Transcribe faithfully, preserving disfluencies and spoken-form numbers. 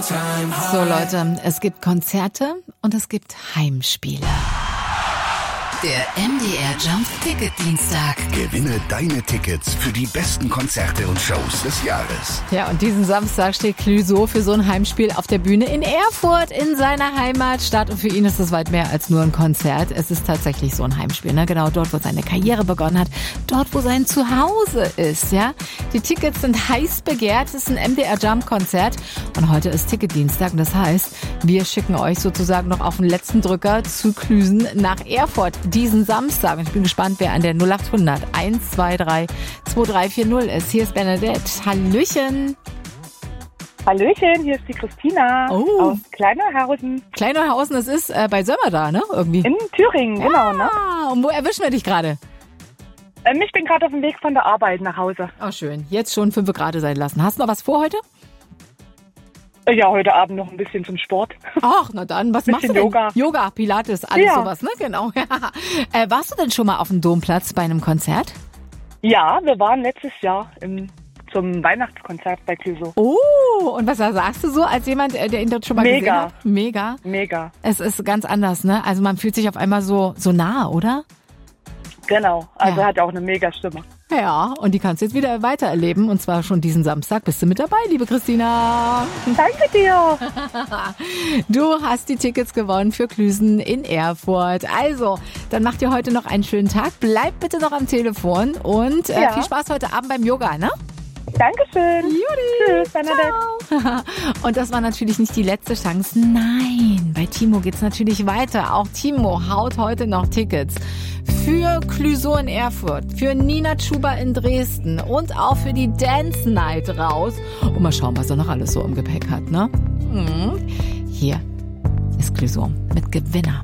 So Leute, es gibt Konzerte und es gibt Heimspiele. Der M D R Jump Ticket Dienstag. Gewinne deine Tickets für die besten Konzerte und Shows des Jahres. Ja, und diesen Samstag steht Clouseau für so ein Heimspiel auf der Bühne in Erfurt in seiner Heimatstadt. Und für ihn ist es weit mehr als nur ein Konzert. Es ist tatsächlich so ein Heimspiel, ne? Genau dort, wo seine Karriere begonnen hat. Dort, wo sein Zuhause ist, ja. Die Tickets sind heiß begehrt. Es ist ein M D R Jump Konzert. Und heute ist Ticketdienstag. Und das heißt, wir schicken euch sozusagen noch auf den letzten Drücker zu Klüsen nach Erfurt diesen Samstag. Und ich bin gespannt, wer an der null acht hundert eins zwei drei zwei drei vier null ist. Hier ist Bernadette. Hallöchen. Hallöchen, hier ist die Christina Oh. aus Kleineuhausen. Kleineuhausen, das ist äh, bei Sömmer da, ne? Irgendwie. In Thüringen, genau, ne? Ah, und wo erwischen wir dich gerade? Ähm, ich bin gerade auf dem Weg von der Arbeit nach Hause. Oh, schön. Jetzt schon fünf Grad sein lassen. Hast du noch was vor heute? Äh, Ja, heute Abend noch ein bisschen zum Sport. Ach, na dann, was Bisschen machst du denn? Yoga. Yoga, Pilates, alles Ja. sowas, ne? Genau. äh, warst du denn schon mal auf dem Domplatz bei einem Konzert? Ja, wir waren letztes Jahr im, zum Weihnachtskonzert bei Clouseau. Oh, und was sagst du so als jemand, äh, der ihn dort schon mal gesehen Mega. hat? Mega. Mega, Es ist ganz anders, ne? Also man fühlt sich auf einmal so, so nah, oder? genau. Also Ja. hat auch eine mega Stimme. Ja, und die kannst du jetzt wieder weitererleben. Und zwar schon diesen Samstag. Bist du mit dabei, liebe Christina? Danke dir. Du hast die Tickets gewonnen für Klüsen in Erfurt. Also, dann macht ihr heute noch einen schönen Tag. Bleib bitte noch am Telefon und äh, Ja. viel Spaß heute Abend beim Yoga, ne? Dankeschön. Judy. Tschüss, Bernadette. Ciao. Und das war natürlich nicht die letzte Chance. Nein, bei Timo geht's natürlich weiter. Auch Timo haut heute noch Tickets für Clouseau in Erfurt, für Nina Chuba in Dresden und auch für die Dance Night raus. Und mal schauen, was er noch alles so im Gepäck hat, ne? Mhm. Hier ist Clouseau mit Gewinner.